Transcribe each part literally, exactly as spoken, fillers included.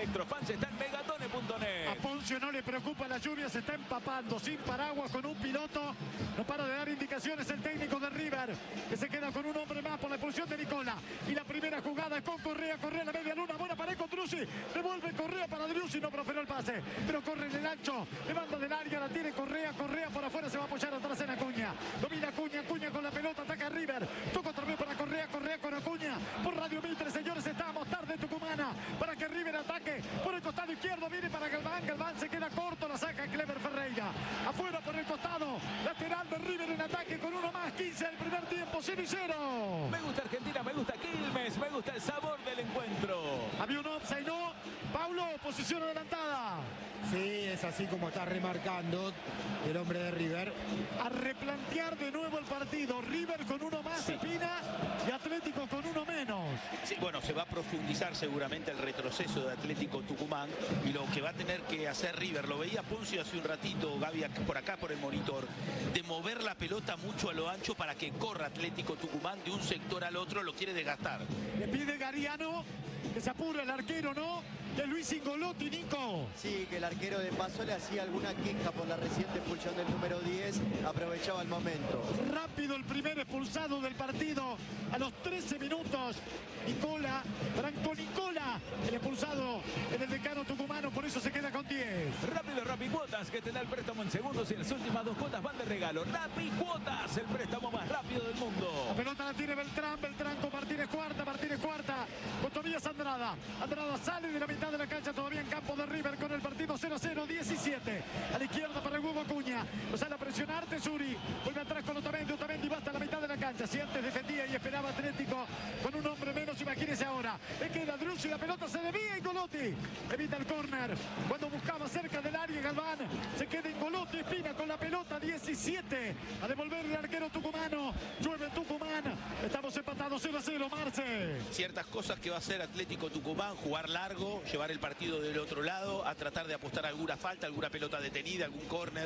Electrofans está en megatone punto net. A Poncio no le preocupa la lluvia, se está empapando sin paraguas con un piloto. No para de dar indicaciones el técnico de River, que se queda con un hombre más por la expulsión de Nicola. Y la primera jugada es con Correa, Correa a la media luna, buena pared con Driussi. Devuelve Correa para Driussi, no prosperó el pase, pero corre en el ancho, de banda del área, la tiene Correa, Correa por afuera, se va a apoyar atrás en Acuña. Domina Acuña, Acuña con la pelota, ataca a River. Toca otra vez para Correa, Correa con Acuña. Por Radio Mitre, señores, estamos tarde tucumana para que River ataque. Por el costado izquierdo viene para Galván, Galván se queda corto, la saca Clever Ferreira. Afuera por el costado, lateral de River en ataque con uno más, quince del primer tiempo, cero y cero. Me gusta Argentina, me gusta Quilmes, me gusta el sabor del encuentro. Había un offside, ¿no? Paulo, posición adelantada. Sí, es así como está remarcando el hombre de River. A replantear de nuevo el partido. River con uno más, sí. Espina, y Atlético con uno menos. Sí, bueno, se va a profundizar seguramente el retroceso de Atlético Tucumán y lo que va a tener que hacer River, lo veía Poncio hace un ratito, Gaby, por acá por el monitor, de mover la pelota mucho a lo ancho para que corra Atlético Tucumán de un sector al otro, lo quiere desgastar. Le pide Gariano que se apure el arquero, ¿no? De Luis Ingolotti, Nico. Sí, que el arquero de paso le hacía alguna queja por la reciente expulsión del número diez, aprovechaba el momento. Rápido el primer expulsado del partido a los trece minutos. Nicola, Franco Nicola, el expulsado en el decano tucumano, por eso se queda con diez. Rápido Rapicuotas, que te da el préstamo en segundos y las últimas dos cuotas van de regalo. Rapicuotas, el préstamo más rápido del mundo. La pelota la tiene Beltrán, Beltrán con Martínez cuarta, Martínez cuarta, con Tobías Andrada. Andrada sale de la mitad de la cancha, todavía en campo de River con el partido cero a cero, diecisiete. A la izquierda para el huevo Acuña, lo sale a presionar Tesuri, vuelve atrás con Otamendi, Otamendi va hasta la mitad de la cancha. Si antes defendía y esperaba Atlético con un hombre menos, imagínese ahora. Le queda Driussi, la pelota se desvía y Golotti evita el córner. Cuando buscaba cerca del área Galván, se queda en Golotti, Espina con la pelota, diecisiete. A devolver el arquero tucumano. Llueve Tucumán. Estamos empatados cero a cero, Marce. Ciertas cosas que va a hacer Atlético Tucumán, jugar largo, llevar el partido del otro lado, a tratar de apostar alguna falta, alguna pelota detenida, algún córner.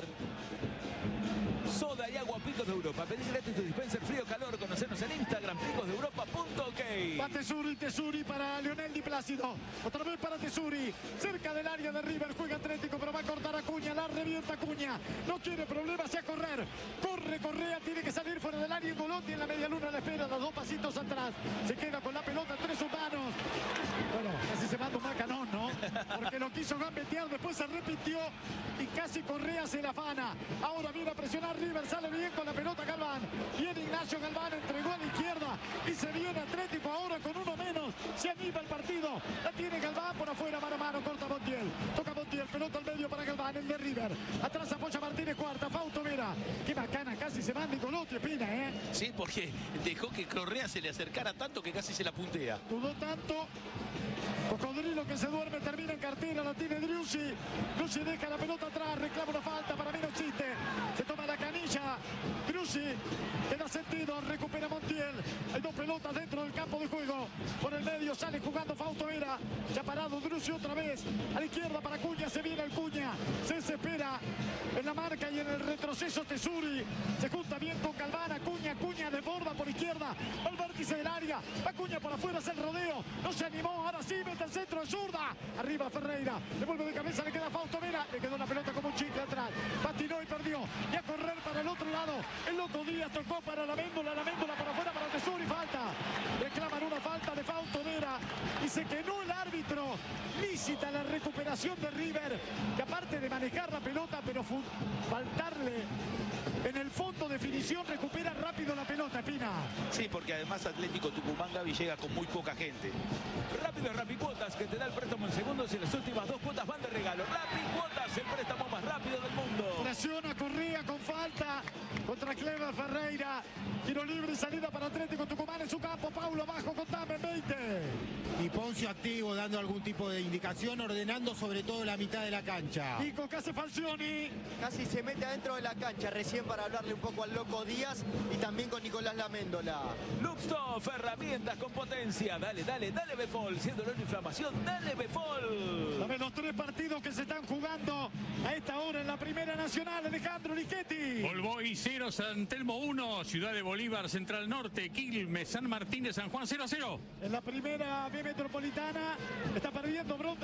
Soda y agua Picos de Europa. Pedí gratis tu dispenser frío calor. Conocernos en Instagram, picos de europa punto ok. Va Tesuri, Tesuri para Leonel Di Plácido. Otra vez para Tesuri. Cerca del área de River juega Atlético, pero va a cortar Acuña. La revienta Acuña. No quiere problemas, hacia correr. Corre Correa, tiene que salir fuera del área. Golotti en la media luna la espera, los dos pasitos atrás. Se queda con la pelota, tres humanos. Bueno, casi se manda un macanón, ¿no? Porque lo quiso gambetear, después se repitió y casi Correa se la afana. Ahora viene a presionar River, sale bien con la pelota Galván. Viene Ignacio Galván, entregó a la izquierda y se viene Atlético ahora con uno menos. Se anima el partido. La tiene Galván por afuera, mano a mano, corta Montiel. Toca Montiel, pelota al medio para Galván, el de River. Atrás apoya Martínez cuarta, Fausto Vera. Qué bacana, casi se manda Golotti, Espina, ¿eh? Sí, porque dejó que Correa se le acercara tanto que casi se la puntea. Dudó tanto. Cocodrilo que se duerme, termina en cartera, la tiene Driussi. Driussi deja la pelota atrás, reclama una falta, para mí no existe. Se toma la canilla. Driussi, que da sentido, recupera Montiel. Hay dos pelotas dentro del campo de juego. Por el medio sale jugando Fausto Vera. Ya parado Driussi otra vez. A la izquierda para Acuña, se viene el Cuña. Se desespera en la marca y en el retroceso Tesuri. Se junta bien con Galván, Acuña, Acuña desborda por izquierda. Al vértice del área. Acuña por afuera, hace el rodeo. No se animó, ahora sí, mete el centro de zurda. Arriba Ferreira. Devuelve de cabeza, le queda Fausto Vera. Le quedó la pelota como un chicle atrás. Patinó y perdió. Y a correr para el otro lado. El loco Díaz tocó para la Méndola. La Méndola para afuera para Tesuri. Falta. Reclaman una falta de Fausto Vera. Y se quedó el árbitro. Lícita la recuperación de River. Que aparte de manejar la pelota, pero faltarle en el fondo definición, recupera rápido la pelota, Espina. Sí, porque además Atlético Tucumán, Gaby, llega con muy poca gente. Rápido Rapicuotas, que te da el préstamo en segundos y las últimas dos cuotas van de regalo. Rapicuotas, el préstamo más rápido del mundo. Presiona Correa con falta contra Clever Ferreira. Tiro libre y salida para Atlético Tucumán en su campo. Paulo abajo con Tamen, veinte. Y Poncio activo, dando algún tipo de indicación, ordenando sobre todo la mitad de la cancha. Nico, ¿qué hace Falcioni? Casi se mete adentro de la cancha, recién para hablarle un poco al loco Díaz y también con Nicolás Laméndola. Luxtoff, herramientas con potencia. Dale, dale, dale Befol. Siendo la inflamación, dale Befol. Dame los tres partidos que se están jugando a esta hora en la Primera Nacional. Alejandro Ligeti. Volvoy cero, San Telmo uno, Ciudad de Bolívar, Central Norte, Quilmes, San Martín de San Juan cero a cero. En la Primera B Metropolitana está perdiendo Bronta.